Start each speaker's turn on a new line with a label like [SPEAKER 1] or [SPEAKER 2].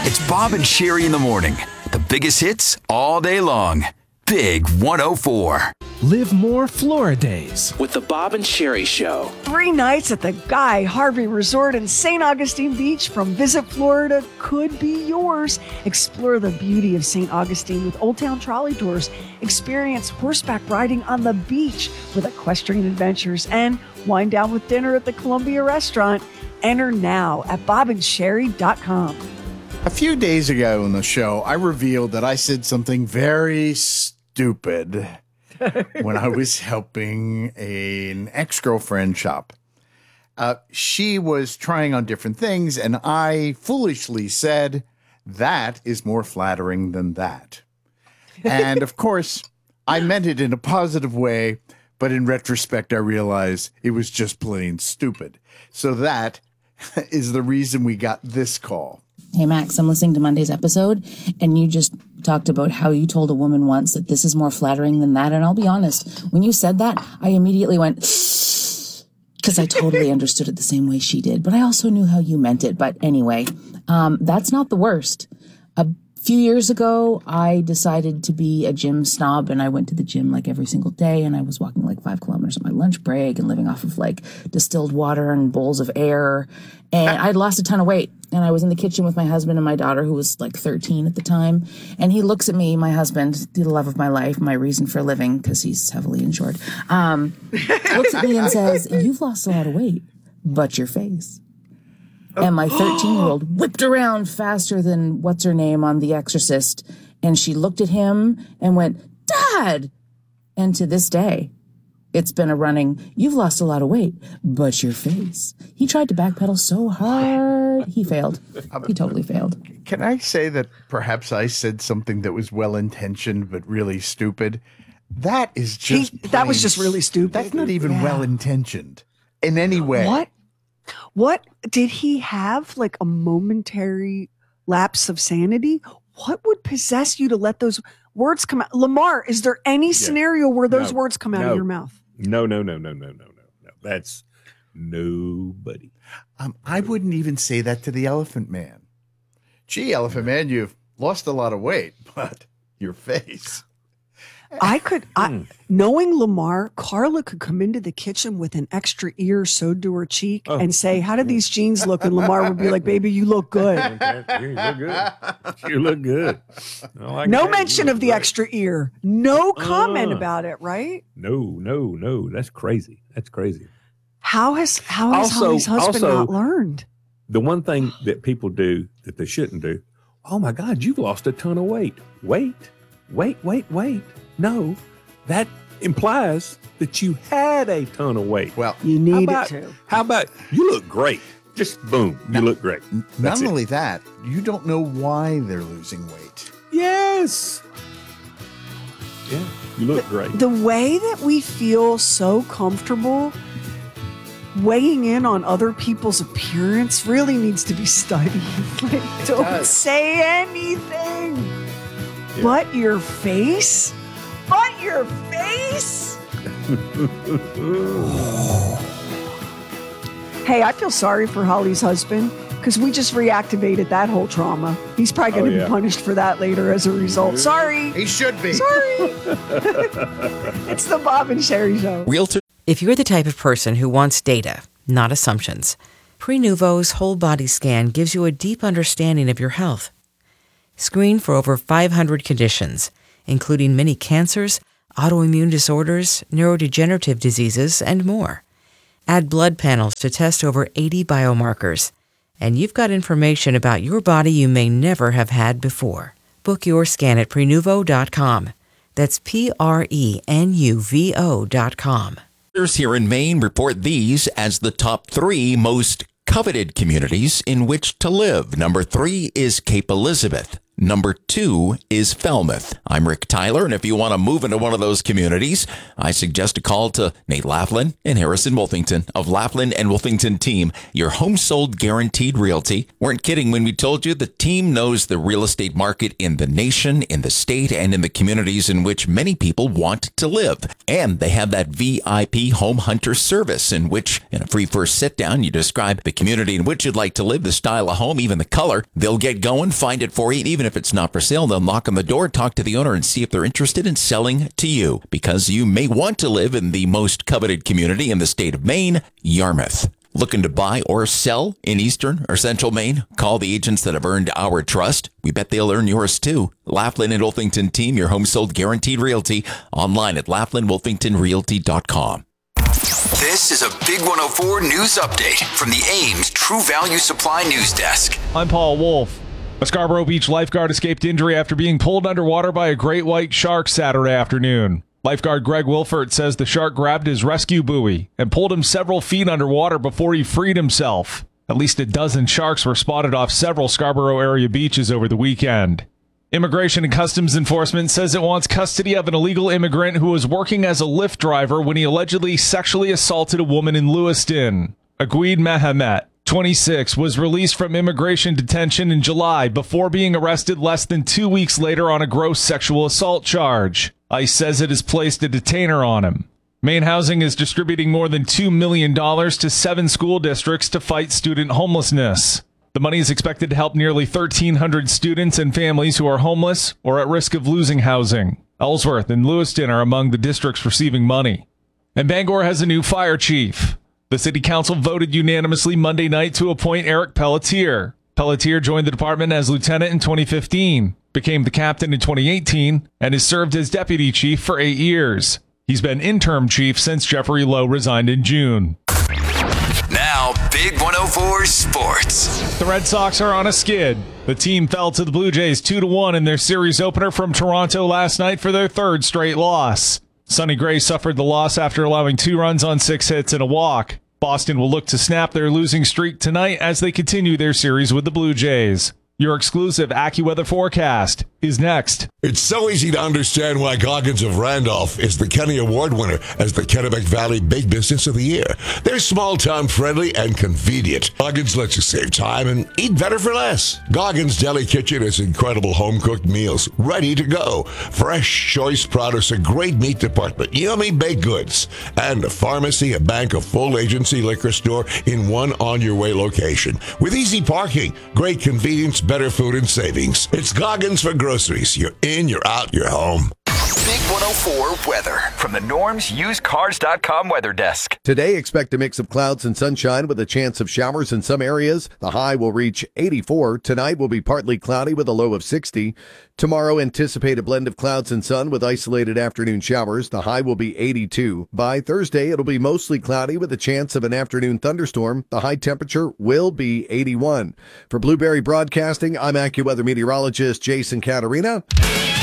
[SPEAKER 1] It's Bob and Sherry in the morning. The biggest hits all day long. Big 104.
[SPEAKER 2] Live more Flora days
[SPEAKER 3] with the Bob and Sherry Show.
[SPEAKER 4] 3 nights at the Guy Harvey Resort in St. Augustine Beach from Visit Florida could be yours. Explore the beauty of St. Augustine with Old Town Trolley Tours. Experience horseback riding on the beach with equestrian adventures and wind down with dinner at the Columbia Restaurant. Enter now at bobandsherry.com.
[SPEAKER 5] A few days ago on the show, I revealed that I said something very stupid when I was helping an ex-girlfriend shop. She was trying on different things, and I foolishly said, that is more flattering than that. And of course, I meant it in a positive way, but in retrospect, I realized it was just plain stupid. So that is the reason we got this call.
[SPEAKER 6] Hey, Max, I'm listening to Monday's episode, and you just talked about how you told a woman once that this is more flattering than that. And I'll be honest, when you said that, I immediately went, because I totally understood it the same way she did. But I also knew how you meant it. But anyway, that's not the worst. A few years ago, I decided to be a gym snob, and I went to the gym like every single day, and I was walking like 5 kilometers on my lunch break and living off of like distilled water and bowls of air. And I'd lost a ton of weight. And I was in the kitchen with my husband and my daughter, who was like 13 at the time. And he looks at me, my husband, the love of my life, my reason for living, because he's heavily insured, looks at me and says, "You've lost a lot of weight, but your face." And my 13-year-old whipped around faster than what's her name on The Exorcist. And she looked at him and went, "Dad!" And to this day, it's been a running, "You've lost a lot of weight, but your face." He tried to backpedal so hard. He failed. He totally failed.
[SPEAKER 5] Can I say that perhaps I said something that was well-intentioned but really stupid? That is just
[SPEAKER 4] that was just really stupid.
[SPEAKER 5] That's not even well-intentioned in any way.
[SPEAKER 4] What did he have? Like a momentary lapse of sanity? What would possess you to let those words come out? Lamar, is there any scenario where those words come out of your mouth?
[SPEAKER 7] No. That's nobody.
[SPEAKER 5] I wouldn't even say that to the Elephant Man. Gee, Elephant Man, you've lost a lot of weight, but your face.
[SPEAKER 4] Knowing Lamar, Carla could come into the kitchen with an extra ear sewed to her cheek and say, "How do these jeans look?" And Lamar would be like, "Baby, you look good."
[SPEAKER 7] You look good. You look good.
[SPEAKER 4] No mention of the extra ear. No comment about it, right?
[SPEAKER 7] No. That's crazy.
[SPEAKER 4] How has Holly's husband not learned?
[SPEAKER 7] The one thing that people do that they shouldn't do, "Oh my God, you've lost a ton of weight." Wait. No, that implies that you had a ton of weight.
[SPEAKER 5] Well,
[SPEAKER 4] you need it to.
[SPEAKER 7] How about you look great? Just boom, you look great.
[SPEAKER 5] Not only that, you don't know why they're losing weight.
[SPEAKER 7] Yes. Yeah, you look great.
[SPEAKER 4] The way that we feel so comfortable weighing in on other people's appearance really needs to be studied. Like, don't say anything. Yeah. But your face? Hey, I feel sorry for Holly's husband because we just reactivated that whole trauma. He's probably going to be punished for that later as a result. Sorry.
[SPEAKER 5] He should be.
[SPEAKER 4] Sorry. It's the Bob and Sherry Show.
[SPEAKER 8] If you're the type of person who wants data, not assumptions, Prenuvo's whole body scan gives you a deep understanding of your health. Screen for over 500 conditions, including many cancers, autoimmune disorders, neurodegenerative diseases, and more. Add blood panels to test over 80 biomarkers, and you've got information about your body you may never have had before. Book your scan at Prenuvo.com. That's Prenuvo.com.
[SPEAKER 9] Here in Maine report these as the top 3 most coveted communities in which to live. Number 3 is Cape Elizabeth. Number 2 is Falmouth. I'm Rick Tyler, and if you want to move into one of those communities, I suggest a call to Nate Laughlin and Harrison Wolfington of Laughlin and Wolfington Team, your home sold guaranteed realty. Weren't kidding when we told you the team knows the real estate market in the nation, in the state, and in the communities in which many people want to live. And they have that VIP home hunter service in which, in a free first sit down, you describe the community in which you'd like to live, the style of home, even the color. They'll get going, find it for you, even if it's not for sale. They'll knock on the door, talk to the owner, and see if they're interested in selling to you, because you may want to live in the most coveted community in the state of Maine, Yarmouth. Looking to buy or sell in Eastern or Central Maine? Call the agents that have earned our trust. We bet they'll earn yours too. Laughlin and Wolfington Team, your home sold guaranteed realty. Online at laughlinwolfingtonrealty.com.
[SPEAKER 1] This is a Big 104 news update from the Ames True Value Supply News Desk.
[SPEAKER 2] I'm Paul Wolf. A Scarborough Beach lifeguard escaped injury after being pulled underwater by a great white shark Saturday afternoon. Lifeguard Greg Wilford says the shark grabbed his rescue buoy and pulled him several feet underwater before he freed himself. At least a dozen sharks were spotted off several Scarborough area beaches over the weekend. Immigration and Customs Enforcement says it wants custody of an illegal immigrant who was working as a Lyft driver when he allegedly sexually assaulted a woman in Lewiston. Aguid Mahamet, 26, was released from immigration detention in July before being arrested less than 2 weeks later on a gross sexual assault charge. ICE says it has placed a detainer on him. Maine Housing is distributing more than $2 million to 7 school districts to fight student homelessness. The money is expected to help nearly 1,300 students and families who are homeless or at risk of losing housing. Ellsworth and Lewiston are among the districts receiving money. And Bangor has a new fire chief. The city council voted unanimously Monday night to appoint Eric Pelletier. Pelletier joined the department as lieutenant in 2015, became the captain in 2018, and has served as deputy chief for 8 years. He's been interim chief since Jeffrey Lowe resigned in June.
[SPEAKER 1] Now, Big 104 Sports.
[SPEAKER 2] The Red Sox are on a skid. The team fell to the Blue Jays 2-1 in their series opener from Toronto last night for their 3rd straight loss. Sonny Gray suffered the loss after allowing 2 runs on 6 hits and a walk. Boston will look to snap their losing streak tonight as they continue their series with the Blue Jays. Your exclusive AccuWeather forecast is next.
[SPEAKER 10] It's so easy to understand why Goggins of Randolph is the Kenny Award winner as the Kennebec Valley Big Business of the Year. They're small-town friendly and convenient. Goggins lets you save time and eat better for less. Goggins Deli Kitchen has incredible home-cooked meals ready to go. Fresh, choice produce, a great meat department, yummy baked goods, and a pharmacy, a bank, a full agency liquor store in one on-your-way location. With easy parking, great convenience, better food and savings. It's Goggins for groceries. You're in, you're out, you're home.
[SPEAKER 1] Big 104 weather from the Norm's UsedCars.com weather desk.
[SPEAKER 11] Today, expect a mix of clouds and sunshine with a chance of showers in some areas. The high will reach 84. Tonight will be partly cloudy with a low of 60. Tomorrow, anticipate a blend of clouds and sun with isolated afternoon showers. The high will be 82. By Thursday, it'll be mostly cloudy with a chance of an afternoon thunderstorm. The high temperature will be 81. For Blueberry Broadcasting, I'm AccuWeather meteorologist Jason Caterina.